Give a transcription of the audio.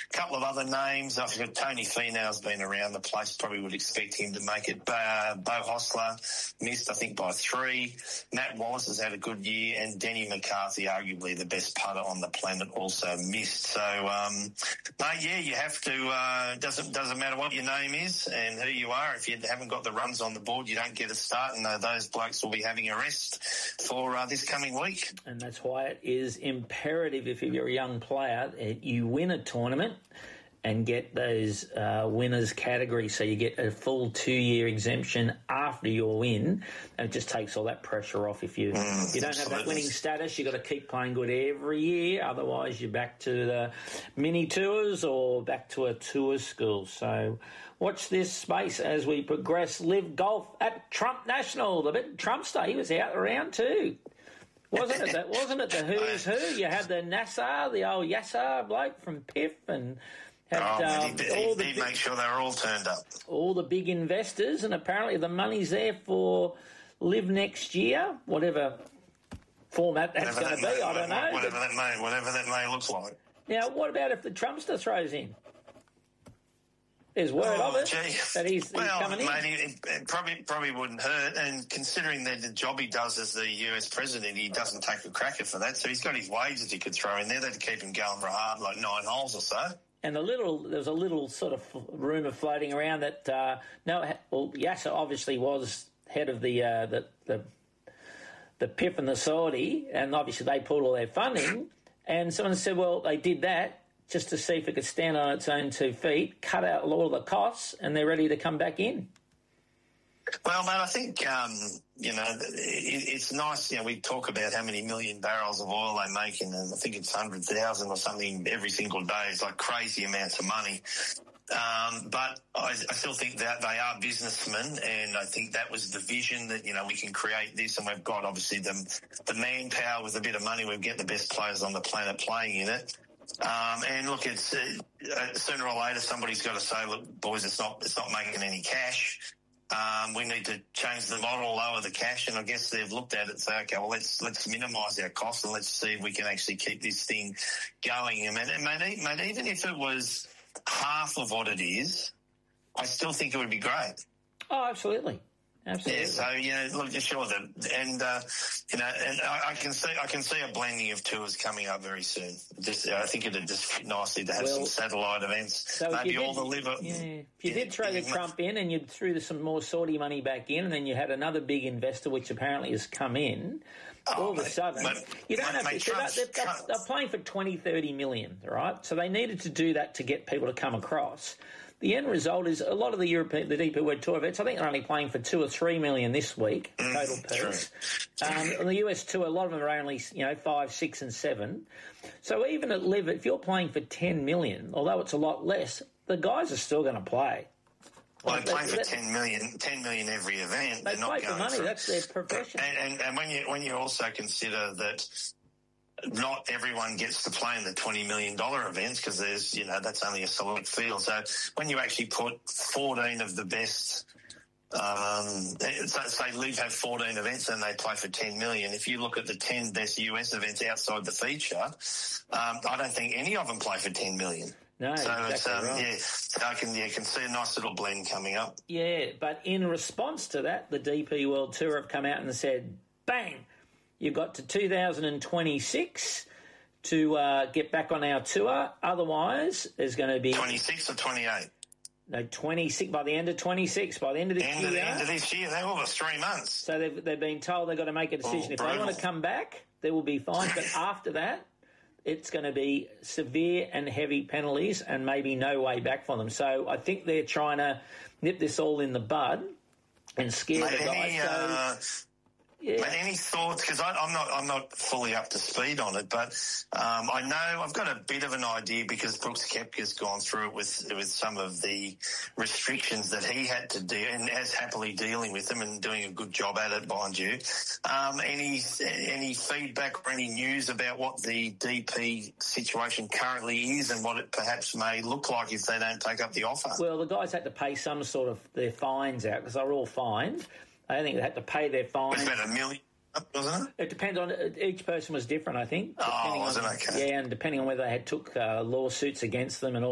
couple of other names. I've got Tony Finau's been around the place. Probably would expect him to make it. Bo Hostler missed, I think, by 3. Matt Wallace has had a good year, and Denny McCarthy, arguably the best putter on the planet, also missed. So, mate, yeah, you have to. Doesn't matter what your name is and who you are. If you haven't got the runs on the board, you don't get a start, and those blokes will be having a rest for this coming week. And that's why it is imperative, if you're a young player, you win a tournament and get those winners category, so you get a full 2-year exemption after your win, and it just takes all that pressure off. If you don't have that winning status, you've got to keep playing good every year, otherwise you're back to the mini tours or back to a tour school. So watch this space as we progress. Live Golf at Trump National, the big Trumpster, he was out around too. Wasn't it the who's who? You had the Nassar, the old Yassar bloke from PIF, and had he made sure they were all turned up. All the big investors, and apparently the money's there for Live next year, whatever format that's going to be. I don't know. Whatever that may look like. Now, what about if the Trumpster throws in? There's word of it that he's coming in. Mate, it probably wouldn't hurt, and considering that the job he does as the US president, he doesn't take a cracker for that, so he's got his wages he could throw in there. That'd keep him going for a hard, 9 holes or so. And there's a little sort of rumour floating around that Yasser obviously was head of the PIF and the Saudi, and obviously they pulled all their funding, and someone said, well, they did that just to see if it could stand on its own 2 feet, cut out all the costs, and they're ready to come back in. Well, mate, I think, it's nice. We talk about how many million barrels of oil they make, and I think it's 100,000 or something every single day. It's like crazy amounts of money. But I still think that they are businessmen, and I think that was the vision that, we can create this, and we've got, obviously, the manpower with a bit of money. We get the best players on the planet playing in it. And look, it's sooner or later somebody's got to say, look, boys, it's not making any cash. We need to change the model, lower the cash, and I guess they've looked at it and say, okay, well, let's minimise our costs and let's see if we can actually keep this thing going. And even if it was half of what it is, I still think it would be great. Oh, absolutely. Absolutely. Yeah, so look, sure, and I can see a blending of tours coming up very soon. I think it'd just fit nicely to have some satellite events. So maybe all the liver. Yeah, if you did throw the Trump in, and you threw some more Saudi money back in, and then you had another big investor, which apparently has come in, all of a sudden you don't have to. They're playing for 20, 30 million, right? So they needed to do that to get people to come across. The end result is a lot of the DP World Tour events, I think they're only playing for 2 or 3 million this week, total purse. On the US Tour, a lot of them are only, 5, 6 and 7. So even at Live, if you're playing for 10 million, although it's a lot less, the guys are still going to play. Well, they play for 10 million every event. They play for money, that's their profession. And when you also consider that not everyone gets to play in the $20 million events, because there's, that's only a select field. So when you actually put 14 of the best, say Live have 14 events and they play for 10 million. If you look at the 10 best US events outside the feature, I don't think any of them play for 10 million. No, so exactly right. Yeah, so I can see a nice little blend coming up. Yeah, but in response to that, the DP World Tour have come out and said, bang, you've got to 2026 to get back on our tour. Otherwise, there's going to be 26 or 28. No, 26 by the end of 26. By the end of this year. End of this year, they've got 3 months. So they've been told they've got to make a decision. If they want to come back, they will be fine. But after that, it's going to be severe and heavy penalties, and maybe no way back for them. So I think they're trying to nip this all in the bud and scare the guys. Yeah. But any thoughts? Because I'm not fully up to speed on it, but I know I've got a bit of an idea, because Brooks Koepka's gone through it with some of the restrictions that he had to do, and is happily dealing with them and doing a good job at it, mind you. Any feedback or any news about what the DP situation currently is and what it perhaps may look like if they don't take up the offer? Well, the guys had to pay some sort of their fines out, because they're all fined. I think they had to pay their fines. It was about $1 million, wasn't it? It depends on each person was different, I think. Oh, was it? Okay. Yeah, and depending on whether they had took lawsuits against them and all